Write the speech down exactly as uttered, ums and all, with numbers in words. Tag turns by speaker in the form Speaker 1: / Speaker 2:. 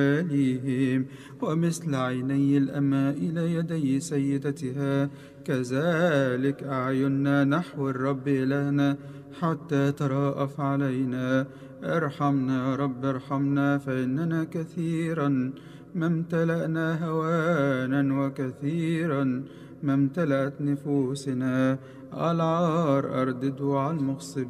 Speaker 1: ليهم، ومثل عيني الأمة إلى يدي سيدتها كذلك أعيننا نحو الرب إلهنا حتى تراءف علينا. ارحمنا يا رب ارحمنا، فإننا كثيرا ما امتلأنا هوانا وكثيرا ما امتلأت نفوسنا. العار أردده على المغصبين